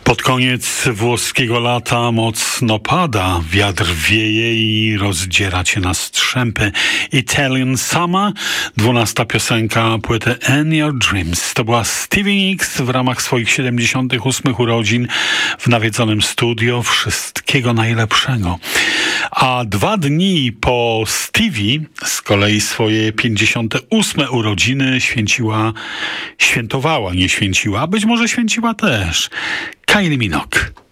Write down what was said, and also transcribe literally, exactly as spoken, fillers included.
Pod koniec włoskiego lata mocno pada, wiatr wieje i rozdziera cię na strzępy. Italian Summer, dwunasta piosenka płyty In Your Dreams. To była Stevie Nicks w ramach swoich siedemdziesiątych ósmych urodzin w nawiedzonym studio. Wszystkiego najlepszego. A dwa dni po Stevie z kolei swoje pięćdziesiąte ósme urodziny święciła, świętowała, nie święciła, a być może święciła też Kylie Minogue.